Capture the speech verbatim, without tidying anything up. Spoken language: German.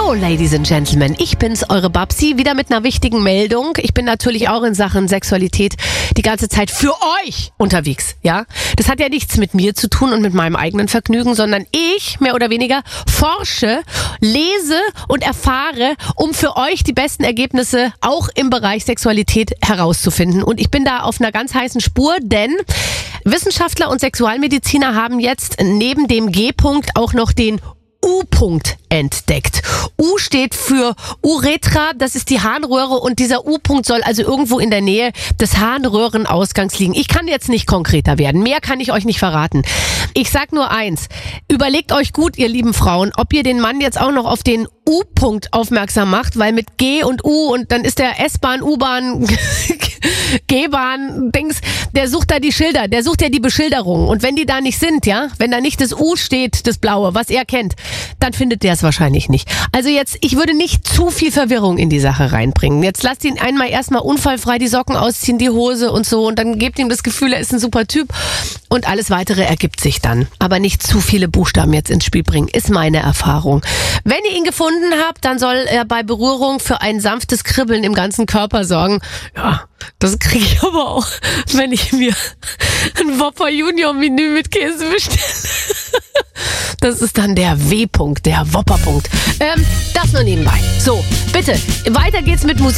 So, Ladies and Gentlemen, ich bin's, eure Babsi, wieder mit einer wichtigen Meldung. Ich bin natürlich auch in Sachen Sexualität die ganze Zeit für euch unterwegs, ja? Das hat ja nichts mit mir zu tun und mit meinem eigenen Vergnügen, sondern ich, mehr oder weniger, forsche, lese und erfahre, um für euch die besten Ergebnisse auch im Bereich Sexualität herauszufinden. Und ich bin da auf einer ganz heißen Spur, denn Wissenschaftler und Sexualmediziner haben jetzt neben dem G-Punkt auch noch den U-Punkt entdeckt. U steht für Uretra, das ist die Harnröhre und dieser U-Punkt soll also irgendwo in der Nähe des Harnröhrenausgangs liegen. Ich kann jetzt nicht konkreter werden, mehr kann ich euch nicht verraten. Ich sag nur eins, überlegt euch gut, ihr lieben Frauen, ob ihr den Mann jetzt auch noch auf den U-Punkt aufmerksam macht, weil mit G und U und dann ist der S-Bahn, U-Bahn, G-Bahn, Dings, der sucht da die Schilder, der sucht ja die Beschilderung und wenn die da nicht sind, ja, wenn da nicht das U steht, das Blaue, was er kennt, dann findet der es wahrscheinlich nicht. Also jetzt, ich würde nicht zu viel Verwirrung in die Sache reinbringen. Jetzt lasst ihn einmal erstmal unfallfrei die Socken ausziehen, die Hose und so und dann gebt ihm das Gefühl, er ist ein super Typ und alles weitere ergibt sich dann. Aber nicht zu viele Buchstaben jetzt ins Spiel bringen, ist meine Erfahrung. Wenn ihr ihn gefunden habt, dann soll er bei Berührung für ein sanftes Kribbeln im ganzen Körper sorgen. Ja, das kriege ich aber auch, wenn ich mir ein Whopper Junior Menü mit Käse bestelle. Das ist dann der W-Punkt, der Whopper-Punkt. Ähm, das nur nebenbei. So, bitte, weiter geht's mit Musik.